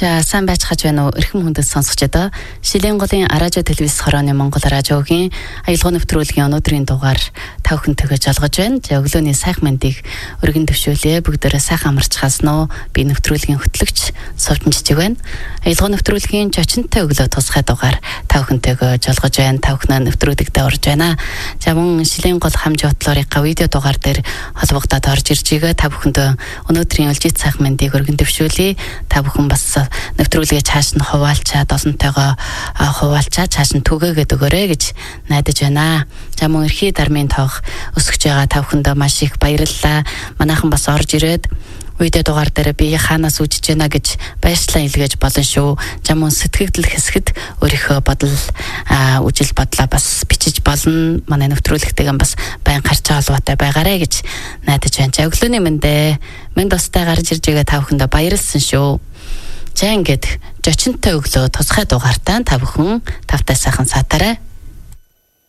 За сайн байцгааж байна уу? Эрхэм хүндэт сонсогчдоо. Шилийн голын радио телевиз хорооны Монгол радиогийн аялал нэвтрүүлгийн өнөөдрийн дугаар та бүхэнтэйгээ жолгож байна. За өглөөний сайхан мэндийг өргөн төвшүүлье. Бүгдээрээ сайхан амарч хаснаа. Би нэвтрүүлгийн хөтлөгч Сувчин Жижиг байна. Аялал нэвтрүүлгийн зочинтой өглөө тусгай дугаар та бүхэнтэйгээ жолгож байна. Та бүхэн нэвтрүүлэгтээ орж байна. За мөн Шилийн гол хамж бодлорынхаа видео дугаар дээр холбогдоод орж ирж байгаа. Та бүхэнд өнөөдрийн өлжит сайхан мэндийг өргөн төвшүүлье. Та бүхэн бас нэвтрүүлгээ цааш нь хуваалцаа, долонтойгоо хуваалцаа, цааш нь түгээгээд өгөөрэй гэж найдаж байна. За мөн эрхий дармын тоог өсгөж байгаа та бүхэндээ маш их баярлалаа. Манайхан бас орж ирээд видео дугаар дээр би хаанаас үжиж байна гэж баярчлалаа илгээж болно шүү. За мөн сэтгэгдэл хэсгэд өөрийнхөө бодол үжил бодлоо бас бичиж болно. Манай нэвтрүүлэгтэйгэн бас байн гарч байгаа холбоотой байгаарэ гэж найдаж байна. За өглөөний мэндэ минь тустай гарч ирж байгаа та бүхэндээ баярлсан шүү. За ингээд зочинтой өглөө тусгай дугаартаа та бүхэн тавтай сайхан сатаарай.